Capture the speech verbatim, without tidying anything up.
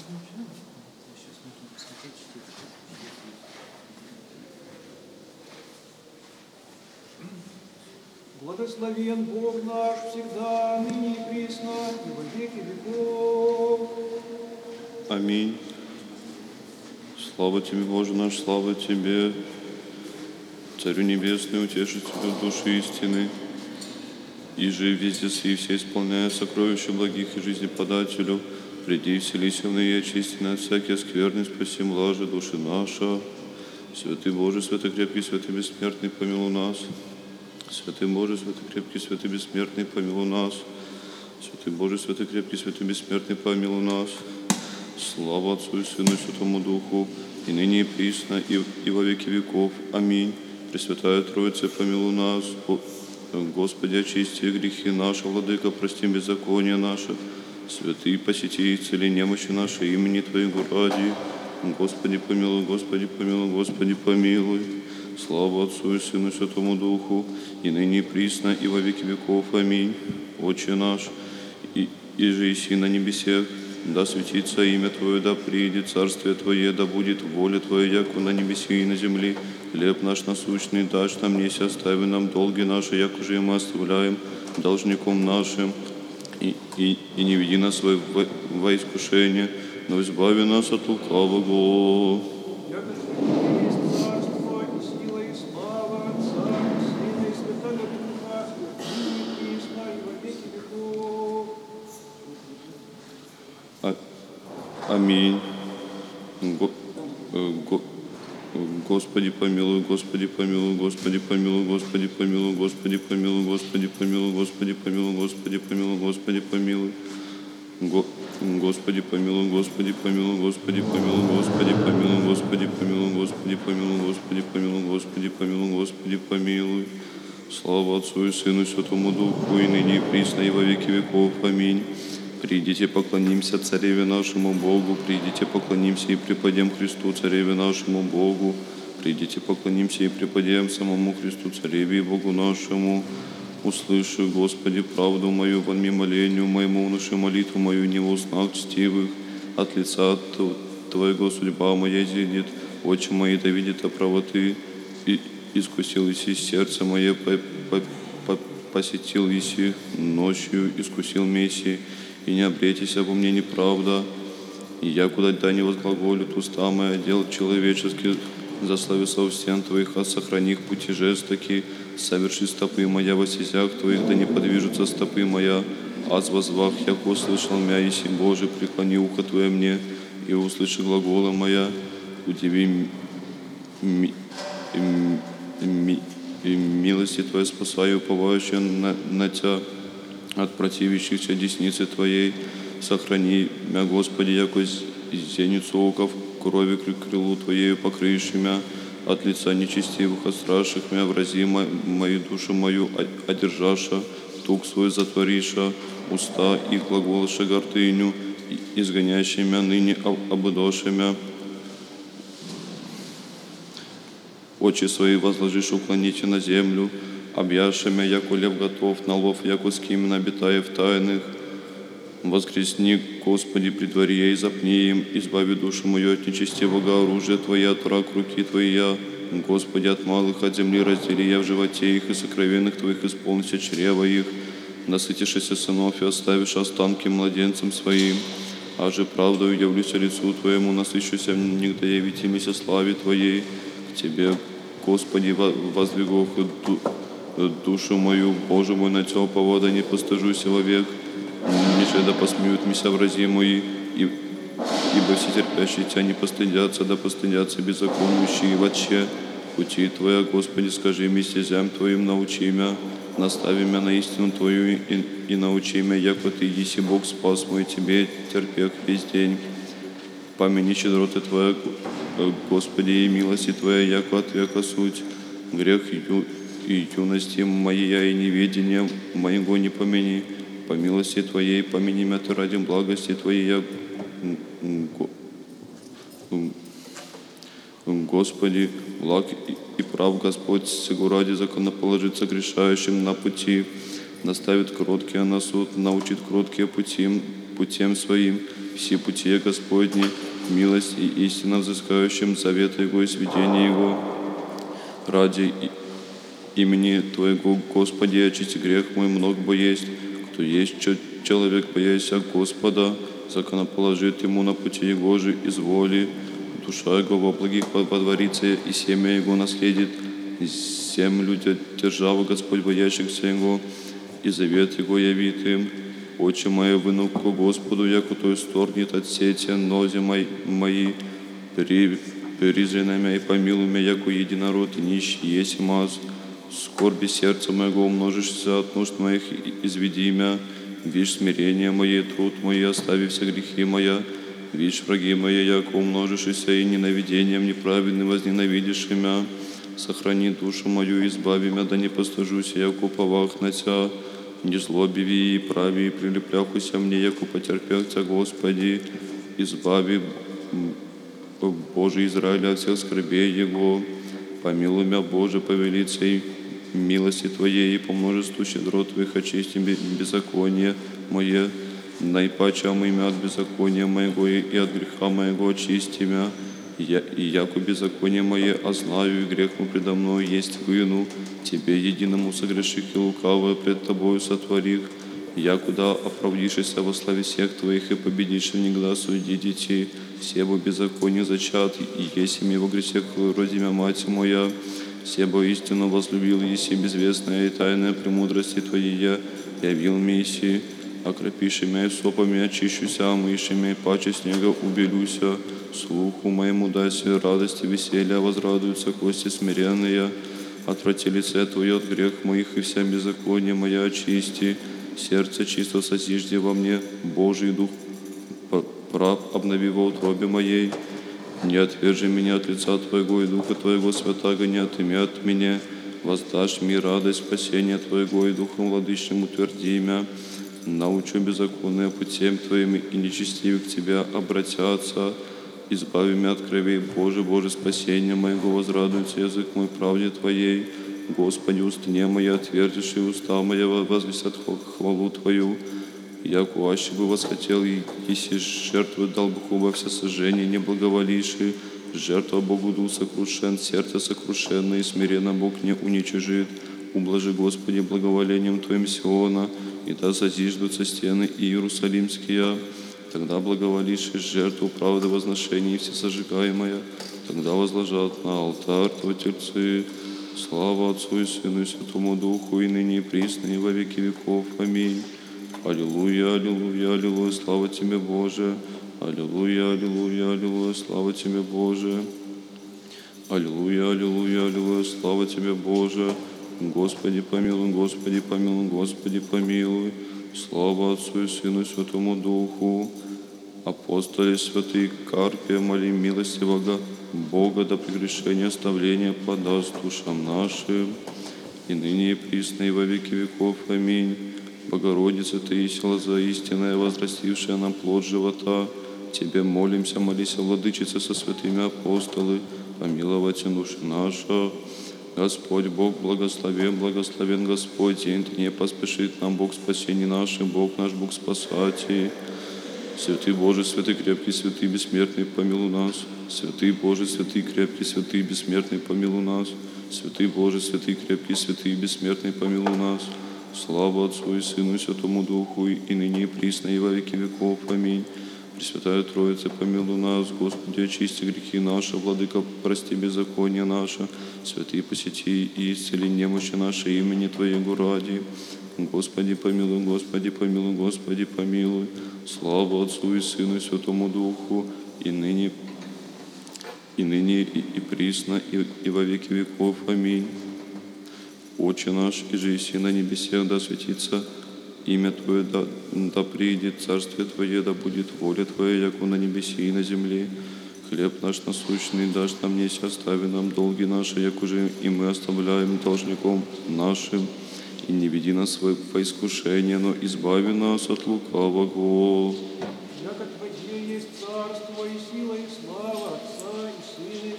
Благословен Бог наш всегда, ныне и присно, и во веки веков. Аминь. Слава Тебе, Боже наш, слава Тебе, Царю Небесный, Утешителю души истины, и же везде сии все исполняя сокровища благих и жизнеподателю, приди и вселися в ныне, очисти нас всякие скверны, спаси млажи души наша. Святый Боже, святый крепкий, святый бессмертный, помилуй нас. Святый Боже, святый крепкий, святый бессмертный, помилуй нас. Святый Боже, святый крепкий, святый бессмертный, помилуй нас. Слава Отцу и Сыну и Святому Духу, и ныне и присно, и, и во веки веков. Аминь. Пресвятая Троица, помилуй нас. Господи, очисти грехи наши, Владыка, прости беззаконие наше. Святые, посети и исцели немощи наши, имени Твоего ради. Господи, помилуй, Господи, помилуй, Господи, помилуй. Слава Отцу и Сыну и Святому Духу, и ныне и присно, и во веки веков. Аминь. Отче наш, и, и же иси на небесех, да светится имя Твое, да приидет царствие Твое, да будет воля Твоя, яко на небесе и на земле. Хлеб наш насущный дашь нам, неси остави нам долги наши, як уже и мы оставляем должником нашим. И, и, и не веди нас во, во, во искушение, но избави нас от лукавого. Аминь. Го, го, Господи помилуй, Господи помилуй, Господи помилуй, Господи помилуй, Господи помилуй, Господи помилуй, Господи помилуй, Господи помилуй, Господи помилуй. Го, Господи помилуй, Господи помилуй, Господи помилуй, Господи помилуй, Господи помилуй, Господи помилуй, Господи помилуй, Господи помилуй, Господи помилуй. Слава Отцу и Сыну и Святому Духу, и ныне и присно, и во веки веков. Аминь. Придите, поклонимся Цареве нашему Богу, придите, поклонимся и преподем Христу, Цареве нашему Богу. Придите, поклонимся и преподем самому Христу, Цареве и Богу нашему. Услыши, Господи, правду мою, вонми молению моему, уноши молитву мою не в устах чтивых. От лица Твоего судьба моя изъедет, очи мои да видят о правоты. И искусил еси сердце мое, по, по, по, посетил еси ночью, искусил месси. И не обретись обо мне неправда, и я куда-то не возглаголют уста мои, дел человеческих, заслави слов стен Твоих, а сохрани их пути жестоки, соверши стопы моя во стезях Твоих, да не подвижутся стопы моя, аз возвах, яко услышал мя, еси Боже, преклони ухо Твое мне, и услыши глагола моя, удиви ми, ми, ми, милости Твоей спасаю, уповающие на, на Тя, от противящихся десницы Твоей. Сохрани мя, Господи, яко зеницу ока в крови крылу Твоею покрыешь мя, от лица нечестивых, от страшных мя, врази мою душу мою, одержаша, тук свой затвориша, уста их глаголыша гордыню, изгонящий мя ныне обыдоша мя. Очи свои возложишь, уклоните на землю, объявши мя, яко лев готов, на лов, яко скимен обитая в тайных. Воскресни, Господи, при дворе и запни им, избави душу мою от нечестивого оружия Твоя, от рак руки Твоя. Господи, от малых от земли раздели я в животе их, и сокровенных Твоих исполнися чрева их. Насытишься сынов и оставишь останки младенцам своим. А же правдою явлюся лицу Твоему, насыщуся в них, да явитимися славе Твоей. К Тебе, Господи, воздвигох душу мою, Боже мой, на Тя повода не постыжуся вовек, ниже да посмеют мися врази мои, и, ибо все терпящие Тя не постыдятся, да постыдятся беззаконующие вотче. Пути Твоя, Господи, скажи мне стезям Твоим, научи мя, настави мя на истину Твою, и, и научи мя, яко Ты еси Бог спас мой, Тебе терпех весь день. Помяни щедроты Твоя, Господи, и милости Твоя, яко от века суть, грех ю, и юности моей, и неведения моего не помяни. По милости Твоей помяни мя Ты ради благости Твоей, я, Господи, благ и прав Господь, сего ради законоположится грешающим на пути, наставит кроткие на суд, научит кроткие путем, путем своим, все пути Господни, милость и истина взыскающим завета Его и сведения Его. Ради имени Твоего, Господи, очисти грех мой, много бы есть. Кто есть человек, бояся Господа, законоположит ему на пути Его же изволи. Душа Его во благих подворится, и семя Его наследит. Землю державу Господь, боящихся Его, и завет Его явит им. Очи мои вынуку Господу, яко то исторгнет от сети нози мои, призрена мя и помилуй меня, яко единород и нищий есть маз. Скорби сердца моего умножишься от нужд моих, изведи мя. Вишь смирение мое, труд мой, остави все грехи моя. Вишь враги мои, яко умножишься, и ненавидением неправедным возненавидишь мя. Сохрани душу мою, избави мя, да не постыжусь, яко уповах на Тя. Не злобиви и прави, и прилепляхуся мне, яко потерпел Тя, Господи. Избави, Боже, Израиля от всех скорбей Его. Помилуй мя, Боже, по велицей милости Твоей, и по множеству щедрот Твоих очисти беззаконие мое. Наипаче омый мя от беззакония моего, и от греха моего очисти мя. Я, и яко беззаконие мое ознаю, и грех мой предо мною есть выну. Тебе единому согреших и лукавое пред Тобою сотворих. Якуда оправдишься во славе всех Твоих, и победишь никогда суди детей. Себо беззаконие зачат, и есмь его грехах родимя мать моя. Себо истину возлюбил, еси безвестная и тайная премудрости Твоей я явил Мессии. Окропиши мя сопами, очищуся, омыши мя, паче снега убелюся. Слуху моему дайся радости, веселья, возрадуются кости смиренные. Отврати лице Твое от грех моих, и вся беззаконие моя очисти. Сердце чисто созижди во мне, Божий Дух прав обнови во утробе моей. Не отвержи меня от лица Твоего, и Духа Твоего святаго не отыми от меня. Воздашь мне радость спасения Твоего, и Духом владычным утверди мя. Научу беззаконные путем Твоим, и нечестивы к Тебе обратятся. Избави меня от кровей, Боже, Боже, спасение моего, возрадуется язык мой правде Твоей. Господи, устыне моя отвердишь, и уста моя возвестят хвалу Твою. Яко аще бы восхотел, и еси жертвы дал Богу во всесожжение, не благоволивший. Жертва Богу дух сокрушен, сердце сокрушенное, и смиренно Бог не уничижит. Ублажи, Господи, благоволением Твоим Сиона, и да зазиждутся стены иерусалимские. Тогда благоволишь жертву правды возношения и всесожигаемая, тогда возложат на алтарь Твой тельцы. Слава Отцу и Сыну и Святому Духу, и ныне и присно, и во веки веков. Аминь. Аллилуйя, аллилуйя, аллилуйя, слава Тебе, Боже. Аллилуйя, аллилуйя, аллилуйя, слава Тебе, Боже. Аллилуйя, аллилуйя, аллилуйя, слава Тебе, Боже. Господи, помилуй, Господи, помилуй, Господи, помилуй. Слава Отцу и Сыну и Святому Духу. Апостоли святые Карпия, моли милостивого Бога, да прегрешение оставления подаст душам нашим, и ныне и присно, и во веки веков. Аминь. Богородица, Ты и лоза истинная, возрастившая нам плод живота, Тебе молимся, молися, Владычица, со святыми апостолы, помиловать души наша. Господь Бог благословен, благословен Господь, день не поспешит нам Бог спасения наших, Бог наш, Бог спасатель. Святый Боже, святый крепкий, святый бессмертный, помилуй нас. Святый Боже, святый крепкий, святый бессмертный, помилуй нас. Святый Боже, святый крепкий, святый бессмертный, помилуй нас. Слава Отцу и Сыну и Святому Духу, и ныне и присно, и во веки веков. Аминь. Пресвятая Троица, помилуй нас. Господи, очисти грехи наши, Владыка, прости беззаконие наше. Святые, посети и исцели немощи наши имени Твоего ради. Господи, помилуй, Господи, помилуй, Господи, помилуй. Слава Отцу и Сыну и Святому Духу, и ныне, и ныне, и, и присно, и, и во веки веков. Аминь. Отче наш, и же еси на небесах, да светится имя Твое, да, да приидет Царствие Твое, да будет воля Твоя, яко на небеси и на земле. Хлеб наш насущный дашь нам несть, остави нам долги наши, як уже и мы оставляем должником нашим. И не веди нас во искушение, но избави нас от лукавого.